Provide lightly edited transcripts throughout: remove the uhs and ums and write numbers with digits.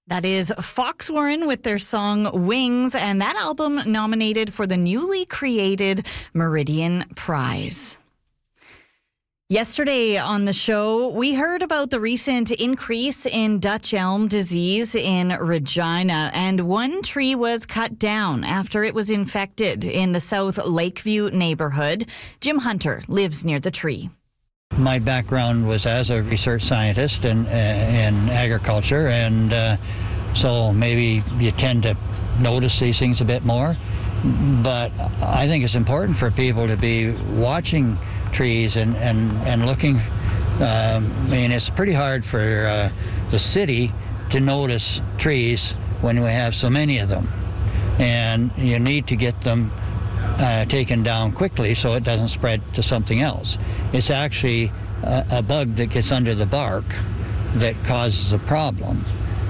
That is Foxwarren with their song Wings, and that album nominated for the newly created Meridian Prize. Yesterday on the show, we heard about the recent increase in Dutch elm disease in Regina, and one tree was cut down after it was infected in the South Lakeview neighborhood. Jim Hunter lives near the tree. My background was as a research scientist in agriculture, and so maybe you tend to notice these things a bit more. But I think it's important for people to be watching trees and looking. I mean, it's pretty hard for the city to notice trees when we have so many of them. And you need to get them taken down quickly so it doesn't spread to something else. It's actually a bug that gets under the bark that causes a problem.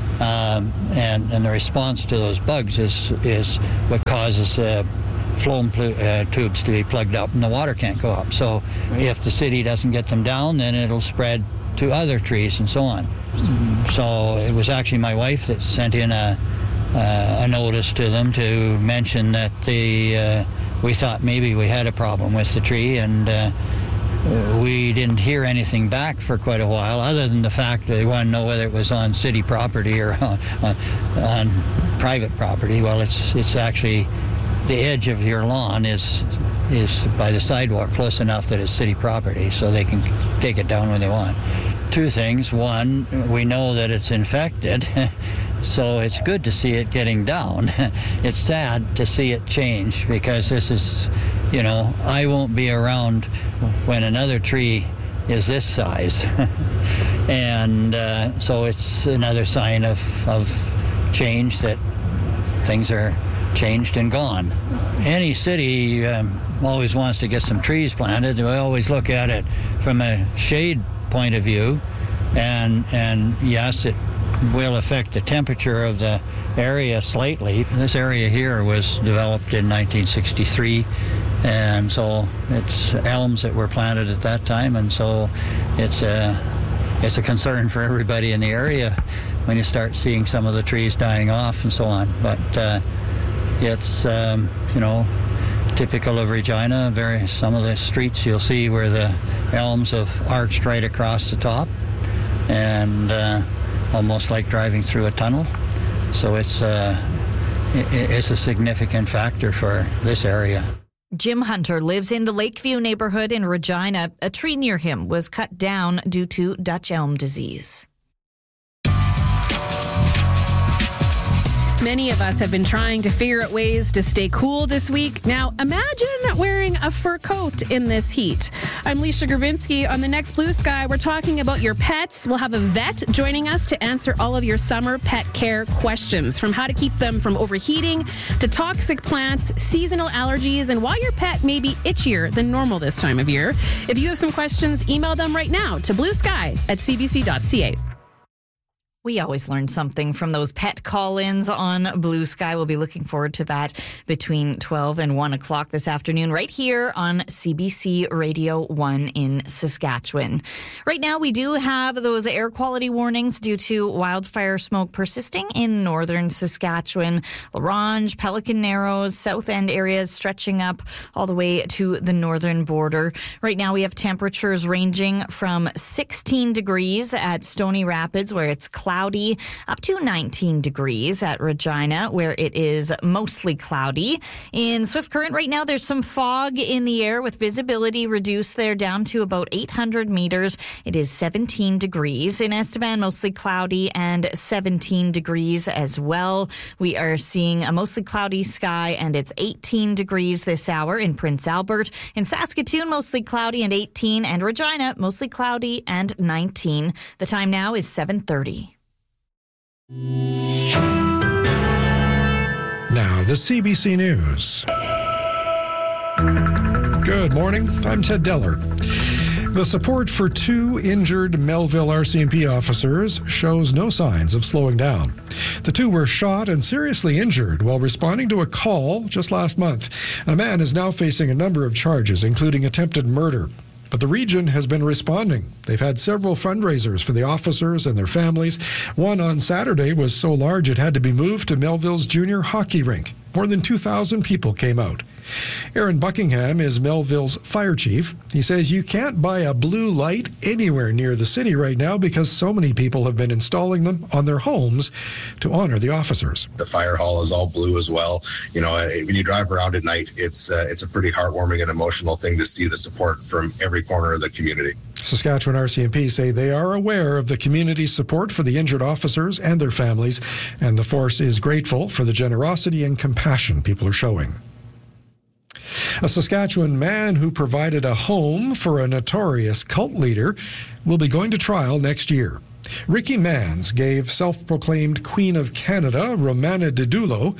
And the response to those bugs is what causes phloem tubes to be plugged up and the water can't go up. So if the city doesn't get them down, then it'll spread to other trees and so on. So it was actually my wife that sent in a notice to them to mention that we thought maybe we had a problem with the tree, and we didn't hear anything back for quite a while, other than the fact that they wanted to know whether it was on city property or on private property. Well, it's actually the edge of your lawn is by the sidewalk close enough that it's city property, so they can take it down when they want. Two things. One, we know that it's infected, so it's good to see it getting down. It's sad to see it change, because this is, I won't be around when another tree is this size. And so it's another sign of change, that things are changed and gone. Any city always wants to get some trees planted. We always look at it from a shade point of view, and yes, it will affect the temperature of the area slightly. This area here was developed in 1963, and so it's elms that were planted at that time, and so it's a concern for everybody in the area when you start seeing some of the trees dying off and so on. But it's typical of Regina. Some of the streets you'll see where the elms have arched right across the top, and almost like driving through a tunnel. So it's a significant factor for this area. Jim Hunter lives in the Lakeview neighborhood in Regina. A tree near him was cut down due to Dutch elm disease. Many of us have been trying to figure out ways to stay cool this week. Now, imagine wearing a fur coat in this heat. I'm Leisha Gravinsky. On the next Blue Sky, we're talking about your pets. We'll have a vet joining us to answer all of your summer pet care questions, from how to keep them from overheating to toxic plants, seasonal allergies, and why your pet may be itchier than normal this time of year. If you have some questions, email them right now to bluesky@cbc.ca. We always learn something from those pet call-ins on Blue Sky. We'll be looking forward to that between 12 and 1 o'clock this afternoon right here on CBC Radio 1 in Saskatchewan. Right now, we do have those air quality warnings due to wildfire smoke persisting in northern Saskatchewan. La Ronge, Pelican Narrows, South End areas stretching up all the way to the northern border. Right now, we have temperatures ranging from 16 degrees at Stony Rapids, where it's cloudy, up to 19 degrees at Regina, where it is mostly cloudy. In Swift Current right now, there's some fog in the air with visibility reduced there down to about 800 meters. It is 17 degrees. In Estevan, mostly cloudy and 17 degrees as well. We are seeing a mostly cloudy sky, and it's 18 degrees this hour in Prince Albert. In Saskatoon, mostly cloudy and 18, and Regina, mostly cloudy and 19. The time now is 7:30. Now, the CBC News. Good morning. I'm Ted Deller. The support for two injured Melville RCMP officers shows no signs of slowing down. The two were shot and seriously injured while responding to a call just last month. A man is now facing a number of charges, including attempted murder. But the region has been responding. They've had several fundraisers for the officers and their families. One on Saturday was so large it had to be moved to Melville's junior hockey rink. More than 2,000 people came out. Aaron Buckingham is Melville's fire chief. He says you can't buy a blue light anywhere near the city right now because so many people have been installing them on their homes to honor the officers. The fire hall is all blue as well. You know, when you drive around at night, it's a pretty heartwarming and emotional thing to see the support from every corner of the community. Saskatchewan RCMP say they are aware of the community's support for the injured officers and their families, and the force is grateful for the generosity and compassion people are showing. A Saskatchewan man who provided a home for a notorious cult leader will be going to trial next year. Ricky Mans gave self-proclaimed Queen of Canada, Romana Didulo,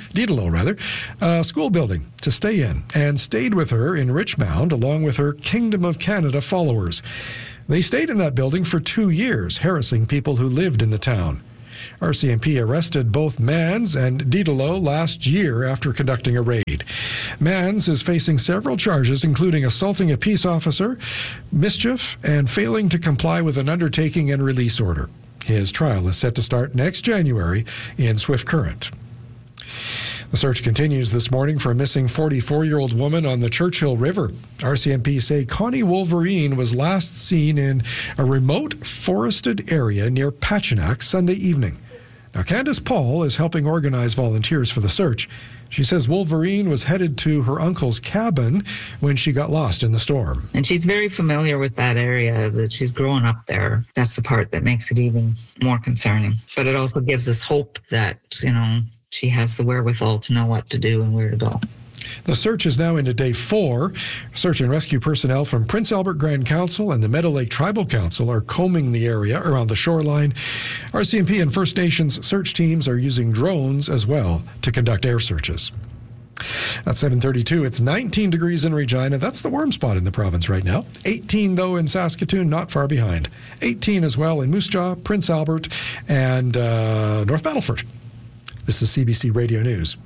a school building to stay in and stayed with her in Richmond along with her Kingdom of Canada followers. They stayed in that building for 2 years, harassing people who lived in the town. RCMP arrested both Mans and Didulo last year after conducting a raid. Mans is facing several charges, including assaulting a peace officer, mischief, and failing to comply with an undertaking and release order. His trial is set to start next January in Swift Current. The search continues this morning for a missing 44-year-old woman on the Churchill River. RCMP say Connie Wolverine was last seen in a remote forested area near Pachinak Sunday evening. Now, Candace Paul is helping organize volunteers for the search. She says Wolverine was headed to her uncle's cabin when she got lost in the storm. And she's very familiar with that area, that she's grown up there. That's the part that makes it even more concerning. But it also gives us hope that, she has the wherewithal to know what to do and where to go. The search is now into day 4. Search and rescue personnel from Prince Albert Grand Council and the Meadow Lake Tribal Council are combing the area around the shoreline. RCMP and First Nations search teams are using drones as well to conduct air searches. At 7:32, it's 19 degrees in Regina. That's the warm spot in the province right now. 18, though, in Saskatoon, not far behind. 18 as well in Moose Jaw, Prince Albert, and North Battleford. This is CBC Radio News.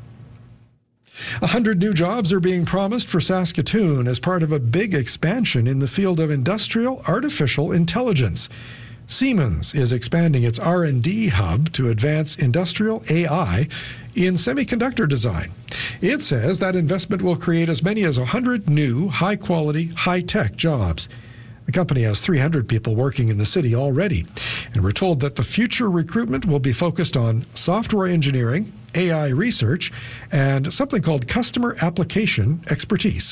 100 new jobs are being promised for Saskatoon as part of a big expansion in the field of industrial artificial intelligence. Siemens is expanding its R&D hub to advance industrial AI in semiconductor design. It says that investment will create as many as 100 new, high-quality, high-tech jobs. The company has 300 people working in the city already, and we're told that the future recruitment will be focused on software engineering, AI research, and something called customer application expertise.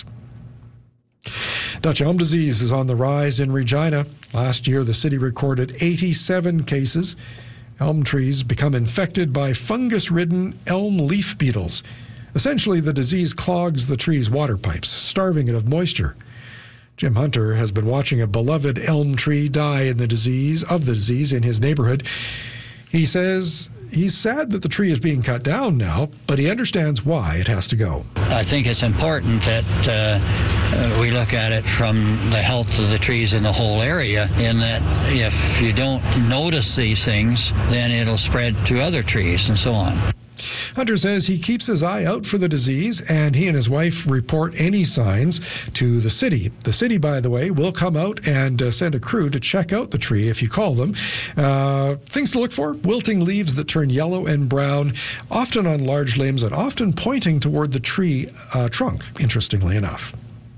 Dutch elm disease is on the rise in Regina. Last year, the city recorded 87 cases. Elm trees become infected by fungus-ridden elm leaf beetles. Essentially, the disease clogs the tree's water pipes, starving it of moisture. Jim Hunter has been watching a beloved elm tree die of the disease in his neighborhood. He says he's sad that the tree is being cut down now, but he understands why it has to go. I think it's important that we look at it from the health of the trees in the whole area, in that if you don't notice these things, then it'll spread to other trees and so on. Hunter says he keeps his eye out for the disease, and he and his wife report any signs to the city. The city, by the way, will come out and send a crew to check out the tree if you call them. Things to look for: wilting leaves that turn yellow and brown, often on large limbs and often pointing toward the tree trunk, interestingly enough.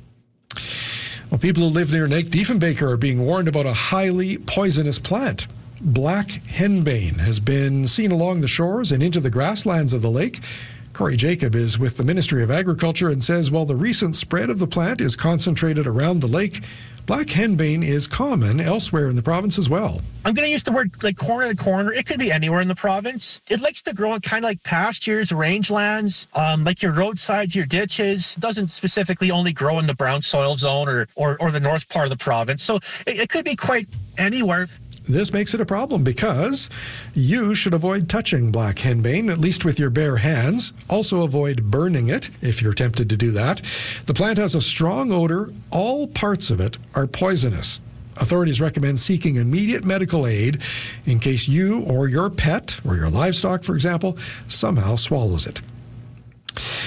Well, people who live near Lake Diefenbaker are being warned about a highly poisonous plant. Black henbane has been seen along the shores and into the grasslands of the lake. Corey Jacob is with the Ministry of Agriculture and says while the recent spread of the plant is concentrated around the lake, black henbane is common elsewhere in the province as well. I'm going to use the word like corner to corner. It could be anywhere in the province. It likes to grow in kind of like pastures, rangelands, like your roadsides, your ditches. It doesn't specifically only grow in the brown soil zone or the north part of the province. So it could be quite anywhere. This makes it a problem because you should avoid touching black henbane, at least with your bare hands. Also avoid burning it if you're tempted to do that. The plant has a strong odor. All parts of it are poisonous. Authorities recommend seeking immediate medical aid in case you or your pet, or your livestock, for example, somehow swallows it.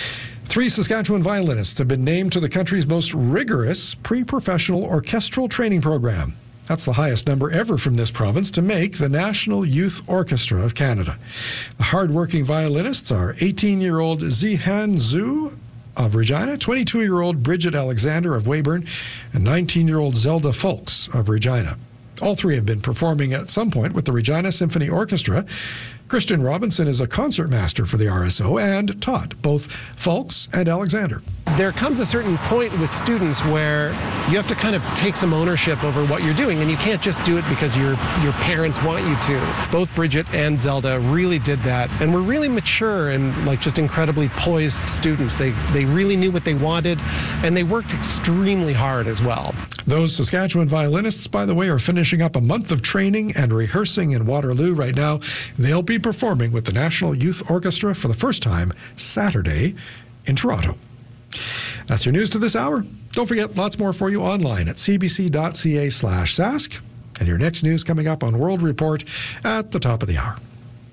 3 Saskatchewan violinists have been named to the country's most rigorous pre-professional orchestral training program. That's the highest number ever from this province to make the National Youth Orchestra of Canada. The hard-working violinists are 18-year-old Zihan Zhu of Regina, 22-year-old Bridget Alexander of Weyburn, and 19-year-old Zelda Folks of Regina. All 3 have been performing at some point with the Regina Symphony Orchestra. Christian Robinson is a concertmaster for the RSO and taught both Folks and Alexander. There comes a certain point with students where you have to kind of take some ownership over what you're doing, and you can't just do it because your parents want you to. Both Bridget and Zelda really did that, and were really mature and just incredibly poised students. They really knew what they wanted, and they worked extremely hard as well. Those Saskatchewan violinists, by the way, are finishing up a month of training and rehearsing in Waterloo right now. They'll be performing with the National Youth Orchestra for the first time Saturday in Toronto. That's your news to this hour. Don't forget, lots more for you online at cbc.ca/sask. And your next news coming up on World Report at the top of the hour.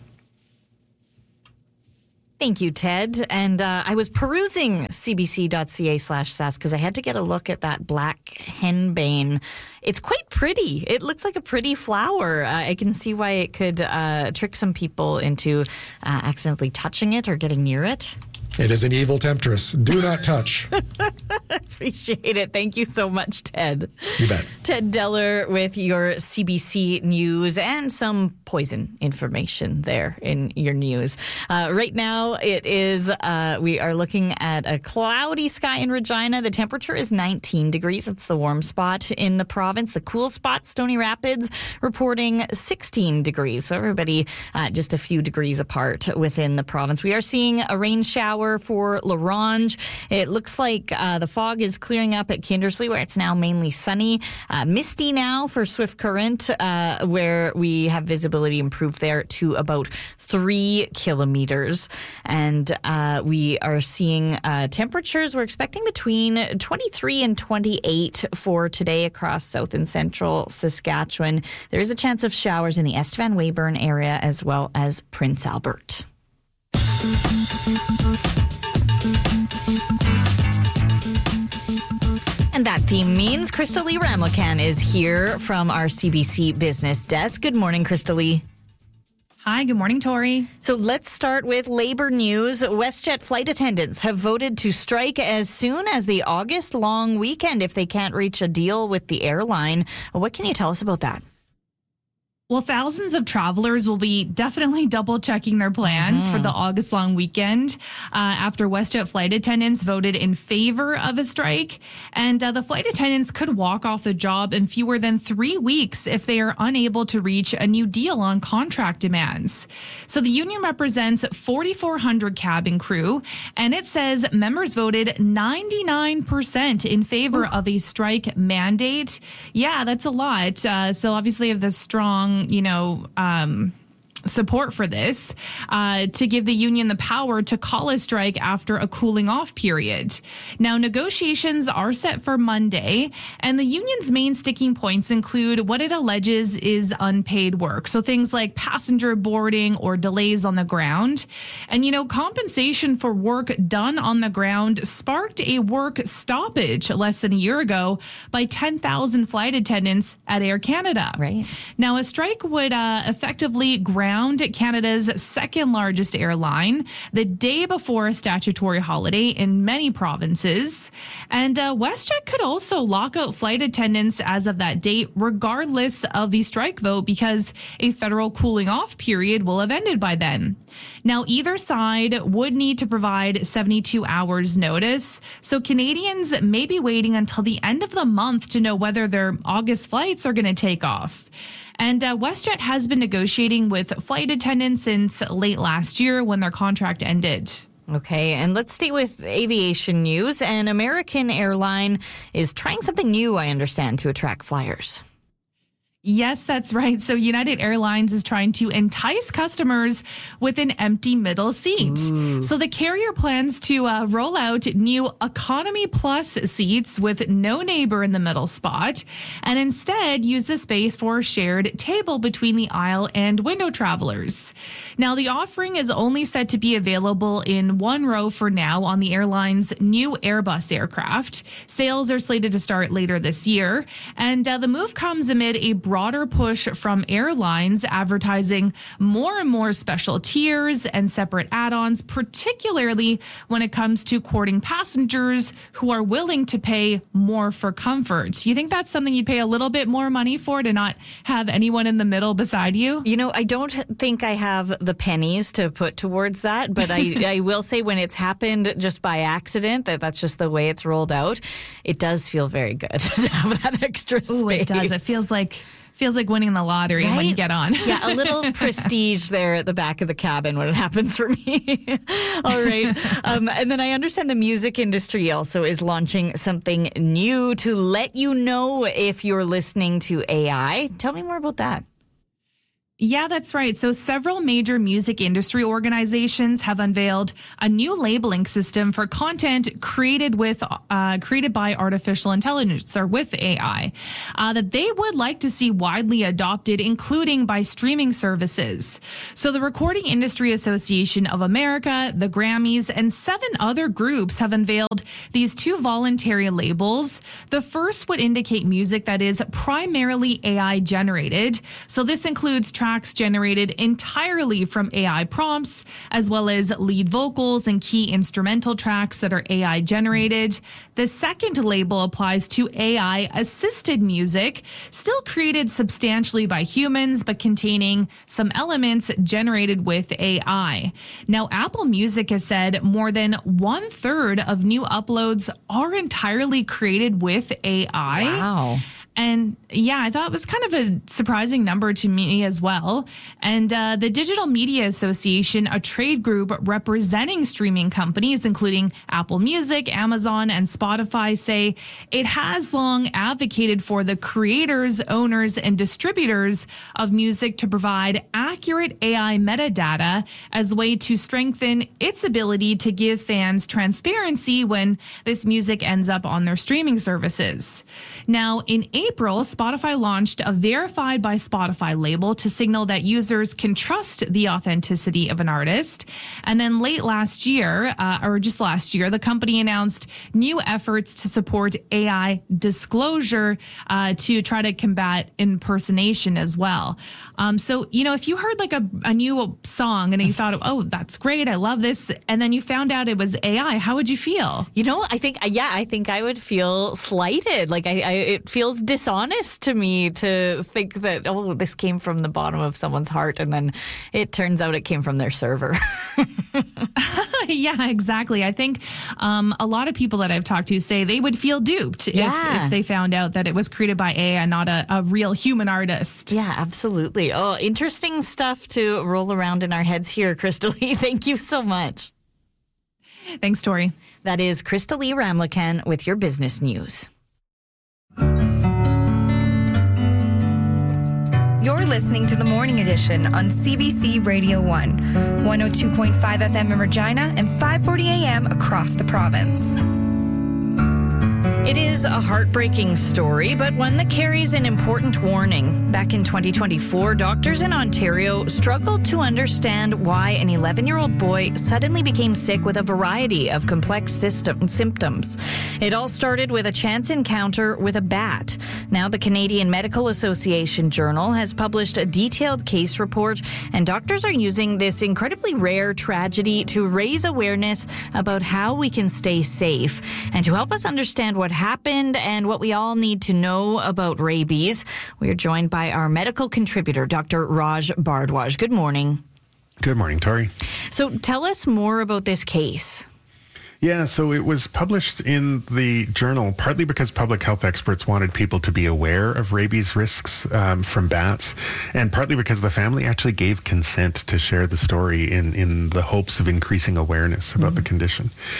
Thank you, Ted. And I was perusing cbc.ca/sask because I had to get a look at that black henbane. It's quite pretty. It looks like a pretty flower. I can see why it could trick some people into accidentally touching it or getting near it. It is an evil temptress. Do not touch. Appreciate it. Thank you so much, Ted. You bet. Ted Deller with your CBC News and some poison information there in your news. Right now, it is, we are looking at a cloudy sky in Regina. The temperature is 19 degrees. That's the warm spot in the province. The cool spot, Stony Rapids, reporting 16 degrees. So everybody just a few degrees apart within the province. We are seeing a rain shower for La Ronge. It looks like the fog is clearing up at Kindersley, where it's now mainly sunny. Misty now for Swift Current, where we have visibility improved there to about 3 kilometers. And we are seeing temperatures. We're expecting between 23 and 28 for today across south and central Saskatchewan. There is a chance of showers in the Estevan Weyburn area as well as Prince Albert. And that theme means Crystal Lee Ramlakan is here from our CBC Business Desk. Good morning, Crystal Lee. Hi, good morning, Tori. So let's start with labor news. WestJet flight attendants have voted to strike as soon as the August long weekend if they can't reach a deal with the airline. What can you tell us about that? Well, thousands of travelers will be definitely double checking their plans for the August long weekend after WestJet flight attendants voted in favor of a strike. And the flight attendants could walk off the job in fewer than 3 weeks if they are unable to reach a new deal on contract demands. So the union represents 4,400 cabin crew, and it says members voted 99% in favor of a strike mandate. Yeah, that's a lot. So obviously of the strong support for this to give the union the power to call a strike after a cooling off period. Now, negotiations are set for Monday, and the union's main sticking points include what it alleges is unpaid work. So things like passenger boarding or delays on the ground. And, compensation for work done on the ground sparked a work stoppage less than a year ago by 10,000 flight attendants at Air Canada. Right. Now, a strike would effectively ground Canada's second largest airline the day before a statutory holiday in many provinces. And WestJet could also lock out flight attendants as of that date, regardless of the strike vote, because a federal cooling off period will have ended by then. Now, either side would need to provide 72 hours notice. So Canadians may be waiting until the end of the month to know whether their August flights are going to take off. And WestJet has been negotiating with flight attendants since late last year when their contract ended. Okay, and let's stay with aviation news. An American airline is trying something new, I understand, to attract flyers. Yes, that's right. So United Airlines is trying to entice customers with an empty middle seat. So the carrier plans to roll out new Economy Plus seats with no neighbor in the middle spot, and instead use the space for a shared table between the aisle and window travelers. Now, the offering is only set to be available in one row for now on the airline's new Airbus aircraft. Sales are slated to start later this year, and the move comes amid a broader push from airlines advertising more and more special tiers and separate add-ons, particularly when it comes to courting passengers who are willing to pay more for comfort. You think that's something you'd pay a little bit more money for, to not have anyone in the middle beside you? You know, I don't think I have the pennies to put towards that, but I will say when it's happened just by accident, that's just the way it's rolled out, it does feel very good to have that extra space. Ooh, it does. It feels like winning the lottery, right? When you get on. Yeah, a little prestige there at the back of the cabin when it happens for me. All right. And then I understand the music industry also is launching something new to let you know if you're listening to AI. Tell me more about that. Yeah, that's right. So several major music industry organizations have unveiled a new labeling system for content created by artificial intelligence, or with AI, that they would like to see widely adopted, including by streaming services. So the Recording Industry Association of America, the Grammys, and 7 other groups have unveiled these 2 voluntary labels. The first would indicate music that is primarily AI generated. So this includes tracks generated entirely from AI prompts, as well as lead vocals and key instrumental tracks that are AI generated. The second label applies to AI assisted music, still created substantially by humans, but containing some elements generated with AI. Now, Apple Music has said more than 1/3 of new uploads are entirely created with AI. Wow. And yeah, I thought it was kind of a surprising number to me as well. And the Digital Media Association, a trade group representing streaming companies, including Apple Music, Amazon, and Spotify, say it has long advocated for the creators, owners, and distributors of music to provide accurate AI metadata as a way to strengthen its ability to give fans transparency when this music ends up on their streaming services. Now, in April, Spotify launched a Verified by Spotify label to signal that users can trust the authenticity of an artist. And then late last year, the company announced new efforts to support AI disclosure to try to combat impersonation as well. So, you know, if you heard like a new song and you thought, oh, that's great, I love this, and then you found out it was AI, how would you feel? You know, I think I would feel slighted. Like it feels dishonest to me to think that, oh, this came from the bottom of someone's heart, and then it turns out it came from their server. Yeah, exactly. I think a lot of people that I've talked to say they would feel duped if they found out that it was created by AI and not a real human artist. Yeah, absolutely. Oh, interesting stuff to roll around in our heads here, Crystalie. Thank you so much. Thanks, Tori. That is Crystalie Ramlakan with your business news. You're listening to the Morning Edition on CBC Radio 1, 102.5 FM in Regina and 540 AM across the province. It is a heartbreaking story, but one that carries an important warning. Back in 2024, doctors in Ontario struggled to understand why an 11-year-old boy suddenly became sick with a variety of complex symptoms. It all started with a chance encounter with a bat. Now, the Canadian Medical Association Journal has published a detailed case report, and doctors are using this incredibly rare tragedy to raise awareness about how we can stay safe. And to help us understand what happened and what we all need to know about rabies, we are joined by our medical contributor, Dr. Raj Bhardwaj. Good morning. Good morning, Tori. So tell us more about this case. Yeah, so it was published in the journal partly because public health experts wanted people to be aware of rabies risks from bats, and partly because the family actually gave consent to share the story in the hopes of increasing awareness about the condition.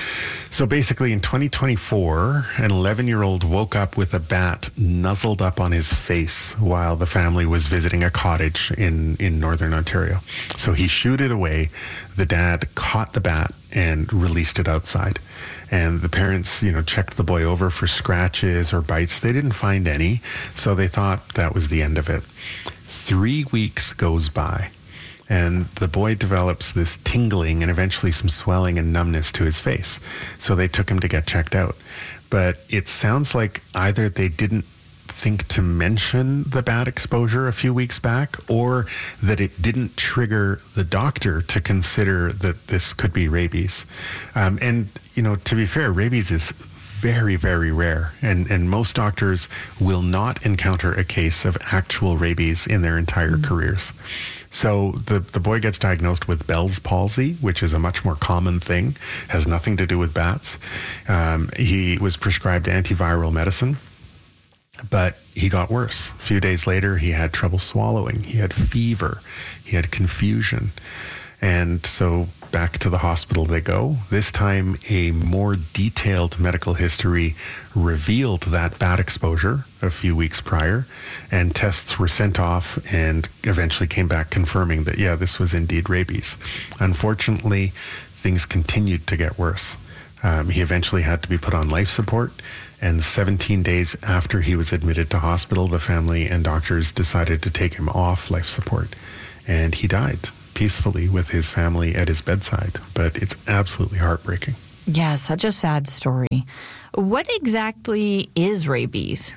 So basically in 2024, an 11-year-old woke up with a bat nuzzled up on his face while the family was visiting a cottage in northern Ontario. So he shooed it away. The dad caught the bat and released it outside. And the parents, checked the boy over for scratches or bites. They didn't find any, so they thought that was the end of it. 3 weeks goes by, and the boy develops this tingling and eventually some swelling and numbness to his face. So they took him to get checked out. But it sounds like either they didn't think to mention the bat exposure a few weeks back, or that it didn't trigger the doctor to consider that this could be rabies. And to be fair, rabies is very, very rare, and most doctors will not encounter a case of actual rabies in their entire careers. So the boy gets diagnosed with Bell's palsy, which is a much more common thing, has nothing to do with bats. He was prescribed antiviral medicine, but he got worse. A few days later, he had trouble swallowing. He had fever. He had confusion. And so back to the hospital they go. This time, a more detailed medical history revealed that bat exposure a few weeks prior, and tests were sent off and eventually came back confirming that, yeah, this was indeed rabies. Unfortunately, things continued to get worse. He eventually had to be put on life support, and 17 days after he was admitted to hospital, the family and doctors decided to take him off life support, and he died peacefully with his family at his bedside. But it's absolutely heartbreaking. Yeah, such a sad story. What exactly is rabies?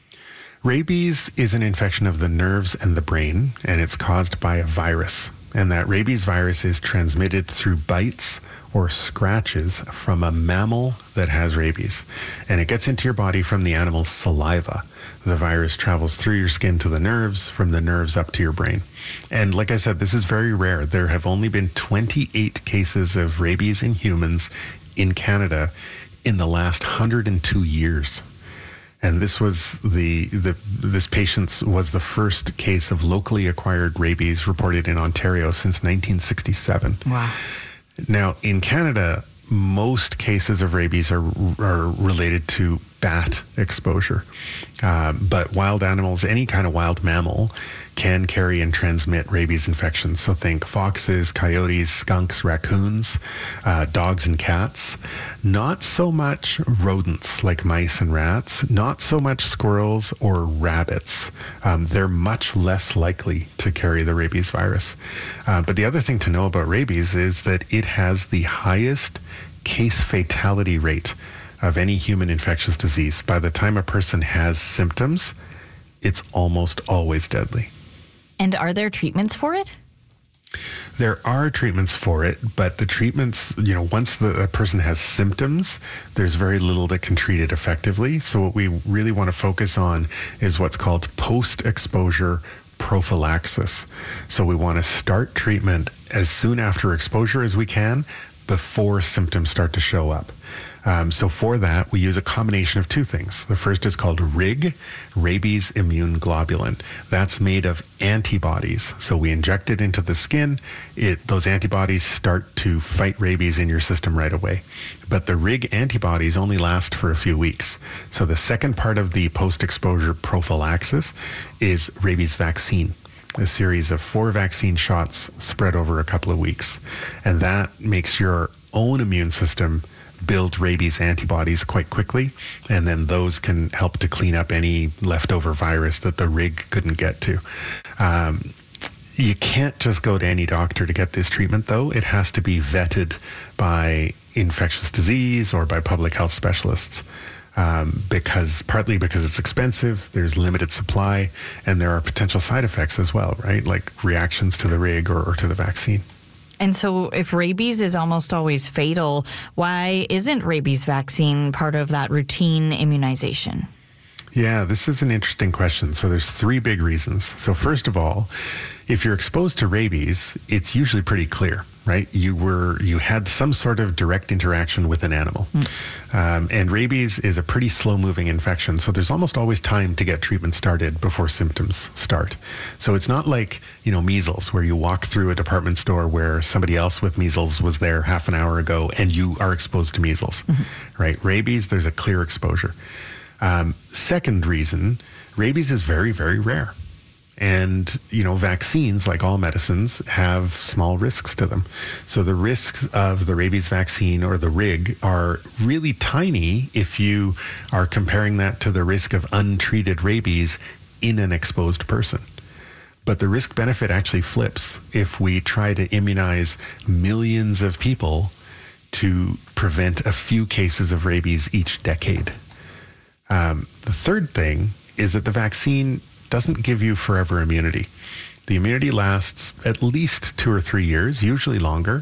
Rabies is an infection of the nerves and the brain, and it's caused by a virus. And that rabies virus is transmitted through bites or scratches from a mammal that has rabies. And it gets into your body from the animal's saliva. The virus travels through your skin to the nerves, from the nerves up to your brain. And like I said, this is very rare. There have only been 28 cases of rabies in humans in Canada in the last 102 years. And this was this patient's was the first case of locally acquired rabies reported in Ontario since 1967. Wow. Now, in Canada, most cases of rabies are related to bat exposure. But wild animals, any kind of wild mammal, can carry and transmit rabies infections. So think foxes, coyotes, skunks, raccoons, dogs and cats. Not so much rodents like mice and rats, not so much squirrels or rabbits. They're much less likely to carry the rabies virus. But the other thing to know about rabies is that it has the highest case fatality rate of any human infectious disease. By the time a person has symptoms, it's almost always deadly. And are there treatments for it? There are treatments for it, but the treatments, once a person has symptoms, there's very little that can treat it effectively. So what we really want to focus on is what's called post-exposure prophylaxis. So we want to start treatment as soon after exposure as we can, before symptoms start to show up. So for that, we use a combination of two things. The first is called RIG, rabies immune globulin. That's made of antibodies. So we inject it into the skin. Those antibodies start to fight rabies in your system right away. But the RIG antibodies only last for a few weeks. So the second part of the post-exposure prophylaxis is rabies vaccine. A series of 4 vaccine shots spread over a couple of weeks. And that makes your own immune system build rabies antibodies quite quickly, and then those can help to clean up any leftover virus that the RIG couldn't get to. You can't just go to any doctor to get this treatment, though. It has to be vetted by infectious disease or by public health specialists. Partly because it's expensive, there's limited supply, and there are potential side effects as well, right? Like reactions to the RIG or to the vaccine. And so if rabies is almost always fatal, why isn't rabies vaccine part of that routine immunization? Yeah, this is an interesting question. So there's 3 big reasons. So first of all, if you're exposed to rabies, it's usually pretty clear, right? You had some sort of direct interaction with an animal. And rabies is a pretty slow-moving infection, so there's almost always time to get treatment started before symptoms start. So it's not like, measles, where you walk through a department store where somebody else with measles was there half an hour ago and you are exposed to measles, right? Rabies, there's a clear exposure. Second reason, rabies is very, very rare. And, vaccines, like all medicines, have small risks to them. So the risks of the rabies vaccine or the RIG are really tiny if you are comparing that to the risk of untreated rabies in an exposed person. But the risk benefit actually flips if we try to immunize millions of people to prevent a few cases of rabies each decade. The third thing is that the vaccine doesn't give you forever immunity. The immunity lasts at least 2 or 3 years, usually longer.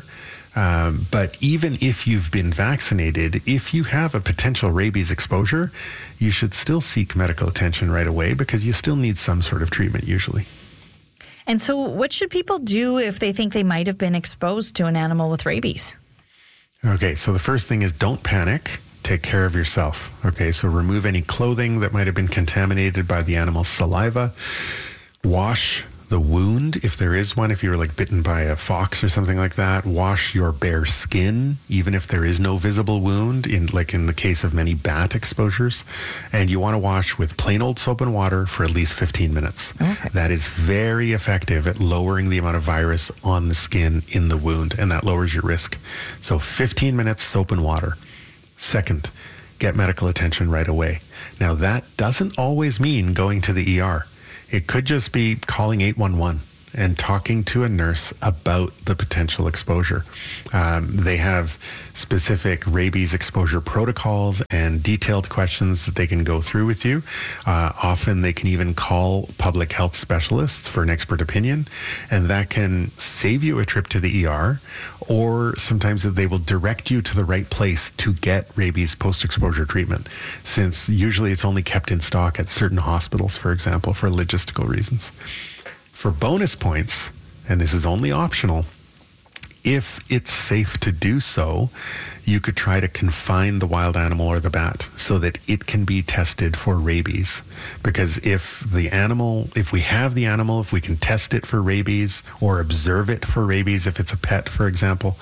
But even if you've been vaccinated, if you have a potential rabies exposure, you should still seek medical attention right away because you still need some sort of treatment usually. And so what should people do if they think they might have been exposed to an animal with rabies? Okay, so the first thing is don't panic. Take care of yourself. Okay, so remove any clothing that might have been contaminated by the animal's saliva. Wash the wound, if there is one, if you were bitten by a fox or something like that. Wash your bare skin, even if there is no visible wound, in the case of many bat exposures. And you want to wash with plain old soap and water for at least 15 minutes. Okay. That is very effective at lowering the amount of virus on the skin in the wound, and that lowers your risk. So 15 minutes soap and water. Second, get medical attention right away. Now, that doesn't always mean going to the ER. It could just be calling 811 and talking to a nurse about the potential exposure. They have specific rabies exposure protocols and detailed questions that they can go through with you. Often they can even call public health specialists for an expert opinion, and that can save you a trip to the ER, or sometimes they will direct you to the right place to get rabies post-exposure treatment, since usually it's only kept in stock at certain hospitals, for example, for logistical reasons. For bonus points, and this is only optional, if it's safe to do so, you could try to confine the wild animal or the bat so that it can be tested for rabies. Because if we have the animal, if we can test it for rabies or observe it for rabies, if it's a pet, for example,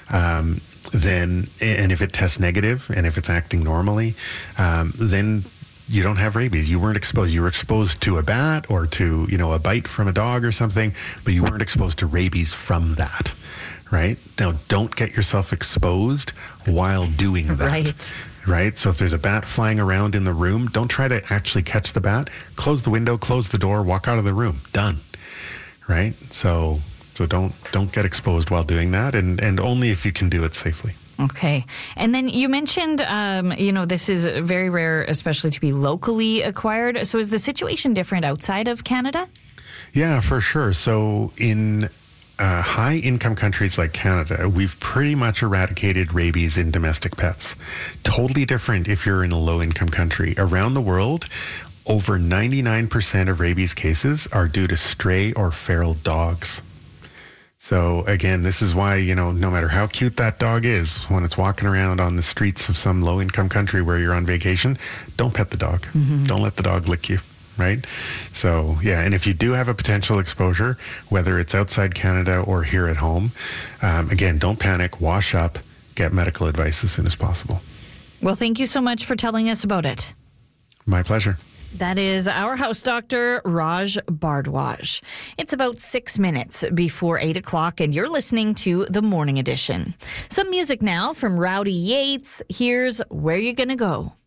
then, and if it tests negative and if it's acting normally, then you don't have rabies. You weren't exposed. You were exposed to a bat or to, a bite from a dog or something, but you weren't exposed to rabies from that, right? Now, don't get yourself exposed while doing that. Right? So if there's a bat flying around in the room, don't try to actually catch the bat. Close the window, close the door, walk out of the room. Done. Right? So don't get exposed while doing that, and only if you can do it safely. Okay. And then you mentioned, this is very rare, especially to be locally acquired. So is the situation different outside of Canada? Yeah, for sure. So in high-income countries like Canada, we've pretty much eradicated rabies in domestic pets. Totally different if you're in a low-income country. Around the world, over 99% of rabies cases are due to stray or feral dogs. So again, this is why, no matter how cute that dog is, when it's walking around on the streets of some low-income country where you're on vacation, don't pet the dog. Mm-hmm. Don't let the dog lick you, right? So, yeah, and if you do have a potential exposure, whether it's outside Canada or here at home, again, don't panic, wash up, get medical advice as soon as possible. Well, thank you so much for telling us about it. My pleasure. That is our house doctor, Raj Bhardwaj. It's about 6 minutes before 8 o'clock, and you're listening to The Morning Edition. Some music now from Rowdy Yates. Here's Where You Gonna Go.